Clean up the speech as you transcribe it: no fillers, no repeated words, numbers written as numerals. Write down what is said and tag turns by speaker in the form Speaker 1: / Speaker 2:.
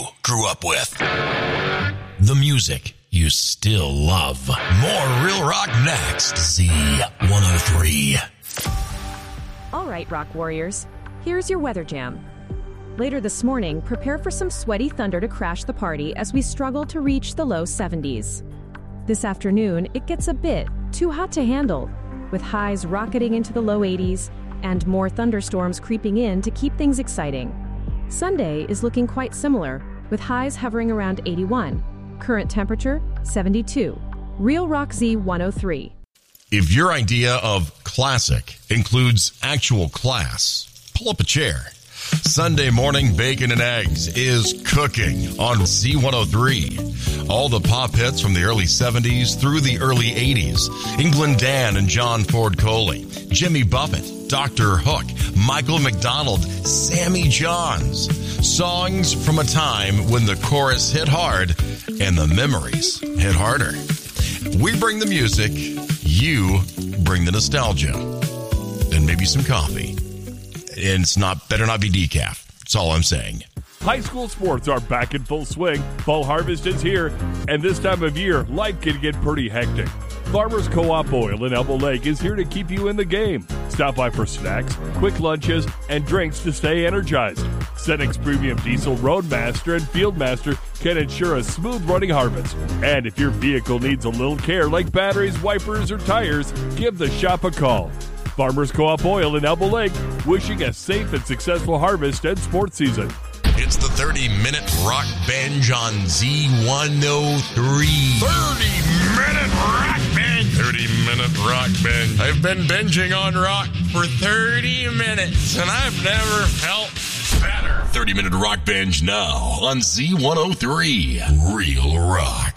Speaker 1: grew up with. The music you still love. More Real Rock next. Z103.
Speaker 2: All right, Rock Warriors, here's your weather jam. Later this morning, prepare for some sweaty thunder to crash the party as we struggle to reach the low 70s. This afternoon, it gets a bit too hot to handle, with highs rocketing into the low 80s and more thunderstorms creeping in to keep things exciting. Sunday is looking quite similar, with highs hovering around 81. Current temperature, 72. Real Rock Z103.
Speaker 1: If your idea of classic includes actual class, pull up a chair. Sunday morning bacon and eggs is cooking on Z103. All the pop hits from the early 70s through the early 80s. England Dan and John Ford Coley, Jimmy Buffett, Dr. Hook, Michael McDonald, Sammy Johns. Songs from a time when the chorus hit hard and the memories hit harder. We bring the music, you bring the nostalgia, and maybe some coffee. And it's better not be decaf. That's all I'm saying.
Speaker 3: High school sports are back in full swing. Fall harvest is here, and this time of year, life can get pretty hectic. Farmers Co-op Oil in Elbow Lake is here to keep you in the game. Stop by for snacks, quick lunches, and drinks to stay energized. Cenex Premium Diesel Roadmaster and Fieldmaster can ensure a smooth running harvest. And if your vehicle needs a little care like batteries, wipers, or tires, give the shop a call. Farmers Co-op Oil in Elbow Lake, wishing a safe and successful harvest and sports season.
Speaker 1: It's the 30-minute rock binge on Z103. 30-minute rock binge. 30-minute rock binge. I've been binging on rock for 30 minutes, and I've never felt better. 30-minute rock binge now on Z103. Real Rock.